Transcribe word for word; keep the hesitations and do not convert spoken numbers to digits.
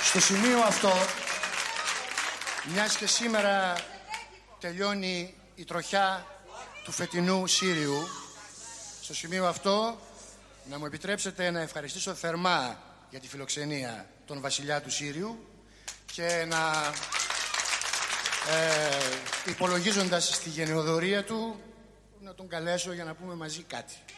Στο σημείο αυτό, μιας και σήμερα τελειώνει η τροχιά του φετινού Σύριου, στο σημείο αυτό να μου επιτρέψετε να ευχαριστήσω θερμά για τη φιλοξενία τον βασιλιά του Σύριου και να, ε, υπολογίζοντας στη γενεοδορία του, να τον καλέσω για να πούμε μαζί κάτι.